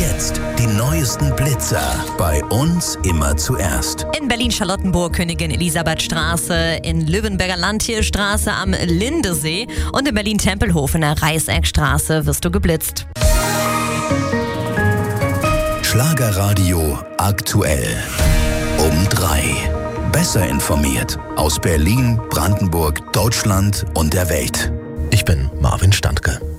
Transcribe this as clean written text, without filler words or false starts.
jetzt die neuesten Blitzer. Bei uns immer zuerst. In Berlin-Charlottenburg Königin Elisabethstraße, in Löwenberger Landtierstraße am Lindesee und in Berlin-Tempelhof in der Reißeckstraße wirst du geblitzt. Schlagerradio aktuell. Um 3. Besser informiert aus Berlin, Brandenburg, Deutschland und der Welt. Ich bin Marvin Standke.